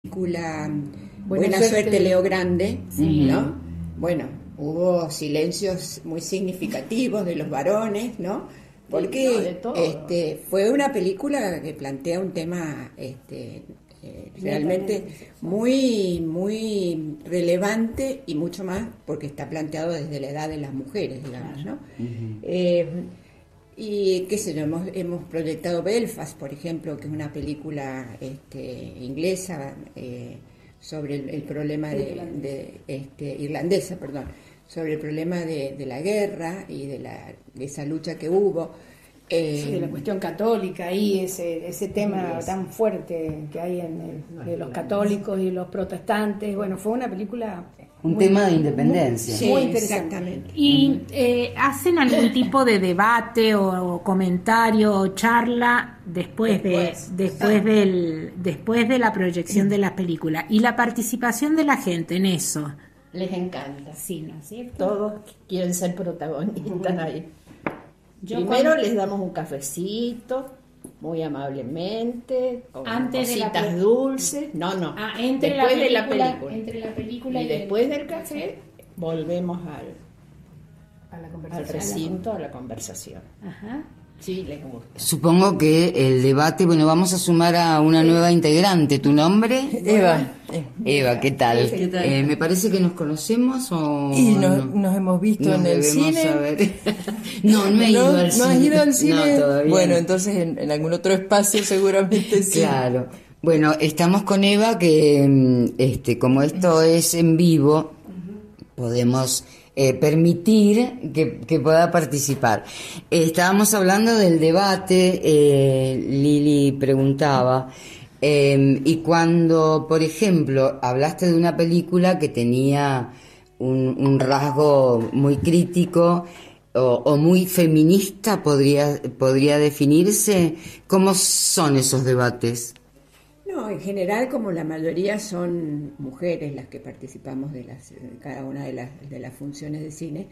película Buena suerte Leo Grande, sí, ¿no? Bueno, hubo silencios muy significativos de los varones, ¿no? Porque fue una película que plantea un tema realmente muy relevante, y mucho más porque está planteado desde la edad de las mujeres, digamos, ¿no? Y qué sé yo, hemos proyectado Belfast, por ejemplo, que es una película inglesa sobre el problema irlandesa, perdón, sobre el problema de la guerra y de esa lucha que hubo. Sí, de la cuestión católica ahí, ese tema tan fuerte que hay de los católicos y los protestantes. Bueno, fue una película... Un tema de independencia. Muy interesante. Exactamente. ¿Y hacen algún tipo de debate o comentario o charla después de la proyección de la película? Y la participación de la gente en eso. Les encanta. Sí, ¿no es cierto? Todos quieren ser protagonistas ahí. Primero les damos un cafecito, muy amablemente, con cositas dulces. Después de la película. Entre la película y después del café volvemos al recinto, a la conversación. Ajá. Sí, les gusta. Supongo que el debate, vamos a sumar a una nueva integrante. ¿Tu nombre? Eva. Eva, ¿qué tal? Me parece que nos conocemos o... Y nos hemos visto en el cine. No he ido al cine. ¿No has ido al cine? No, todavía. Bueno, entonces en algún otro espacio seguramente sí. Claro. Bueno, estamos con Eva que, como esto es en vivo, podemos... permitir que pueda participar. Estábamos hablando del debate, Lili preguntaba, y cuando, por ejemplo, hablaste de una película que tenía un rasgo muy crítico o muy feminista, podría definirse, ¿cómo son esos debates? No, en general, como la mayoría son mujeres las que participamos de cada una de las funciones de cine,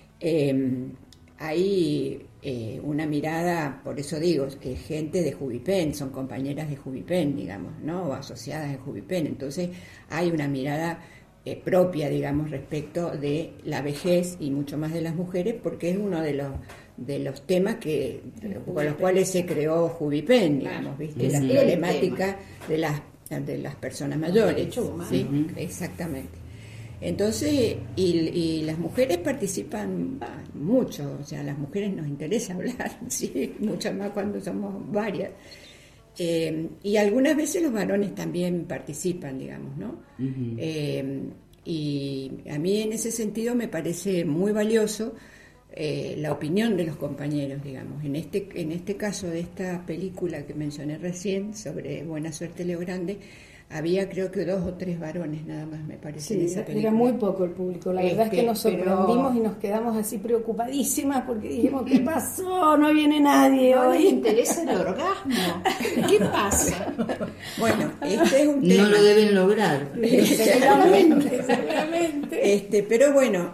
hay una mirada, por eso digo, gente de Jubipen, son compañeras de Jubipen, digamos, ¿no? O asociadas de Jubipen. Entonces hay una mirada propia, digamos, respecto de la vejez y mucho más de las mujeres, porque es uno de los temas con los cuales se creó Jubipen, digamos, ¿viste? La problemática de las personas mayores, ¿sí? Exactamente. Entonces, y las mujeres participan mucho, o sea, a las mujeres nos interesa hablar, ¿sí? Mucho más cuando somos varias. Y algunas veces los varones también participan, digamos, ¿no? Y a mí en ese sentido me parece muy valioso la opinión de los compañeros, digamos. En este caso de esta película que mencioné recién, sobre Buena suerte Leo Grande, había creo que 2 o 3 varones nada más, me parece, en esa película. Era muy poco el público, la verdad es que nos sorprendimos y nos quedamos así preocupadísimas porque dijimos, ¿qué pasó? No viene nadie hoy. No les interesa el orgasmo. ¿Qué pasa? Bueno, este es un tema. No lo deben lograr. Seguramente. Pero bueno,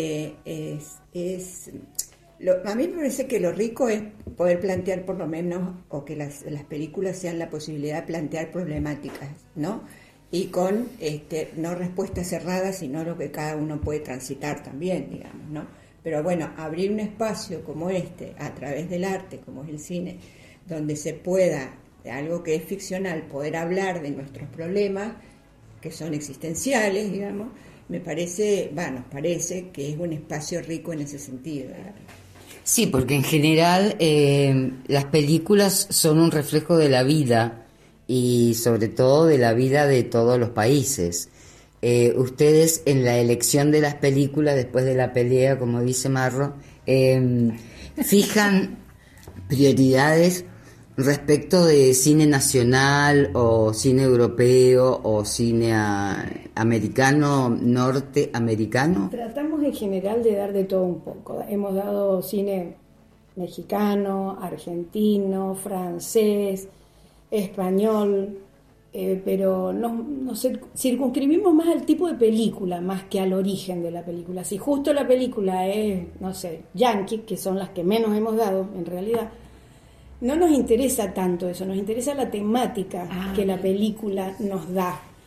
a mí me parece que lo rico es poder plantear por lo menos, o que las películas sean la posibilidad de plantear problemáticas, ¿no? Y con no respuestas cerradas, sino lo que cada uno puede transitar también, digamos, ¿no? Pero bueno, abrir un espacio como a través del arte, como es el cine, donde se pueda, de algo que es ficcional, poder hablar de nuestros problemas, que son existenciales, digamos, nos parece que es un espacio rico en ese sentido. Sí, porque en general las películas son un reflejo de la vida y sobre todo de la vida de todos los países. Ustedes en la elección de las películas después de la pelea, como dice Marro, fijan prioridades respecto de cine nacional o cine europeo o cine norteamericano. Tratamos en general de dar de todo un poco. Hemos dado cine mexicano, argentino, francés, español, pero nos circunscribimos más al tipo de película más que al origen de la película. Si justo la película es, yankee, que son las que menos hemos dado en realidad, no nos interesa tanto eso, nos interesa la temática que la película nos da.